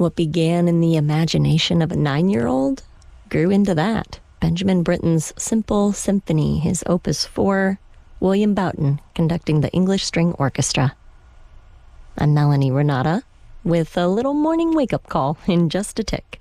What began in the imagination of a 9-year-old grew into that. Benjamin Britten's Simple Symphony, his Opus 4, William Boughton conducting the English String Orchestra. I'm Melanie Renata with a little morning wake-up call in just a tick.